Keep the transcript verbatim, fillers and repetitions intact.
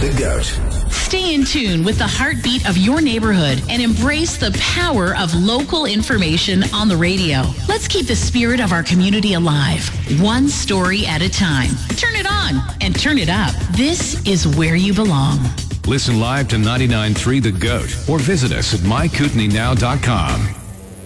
The Goat. Stay in tune with the heartbeat of your neighborhood and embrace the power of local information on the radio. Let's keep the spirit of our community alive, one story at a time. Turn it on and turn it up. This is where you belong. Listen live to ninety-nine point three The Goat or visit us at my kootenai now dot com.